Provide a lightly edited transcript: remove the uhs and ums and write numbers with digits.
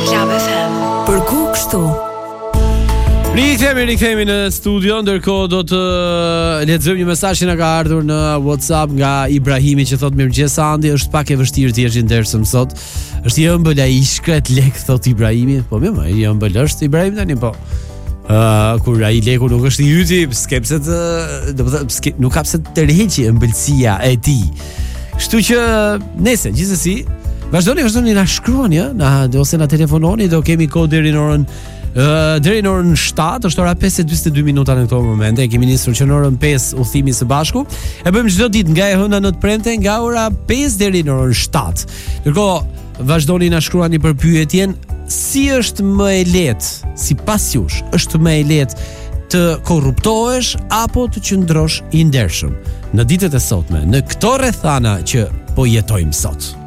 Club FM. Për ku kështu? Rikthehemi në studio, ndërkohë do të lexojmë një mesazh që na ka ardhur në WhatsApp nga Ibrahimi që thotë mirëmëngjes Andi, është pak e vështirë të jesh i ndershëm sot. Është i ëmbël ai shkret lek thot Ibrahimi. Po më i ëmbël është Ibrahim tani po. Kur ai leku nuk është i yti, skepse të, domethënë nuk ka pse të tërheqi ëmbëlsia e tij. Kështu që nëse gjithsesi vazhdoni na shkruani, ose na telefononi, do kemi kohë deri në orën 7, është ora 5:42 minuta në këto momente. Kemi nisur që në orën 5 udhëtimi së bashku. E bëjmë çdo ditë nga e hëna në të premte nga ora 5 deri në orën 7. Ndërkohë vazhdoni na shkruani për pyetjen, si është më e lehtë, sipas jush, është më e lehtë të korruptohesh apo të qëndrosh i ndershëm në ditët e sotme, në këto rrethana që po jetojmë sot?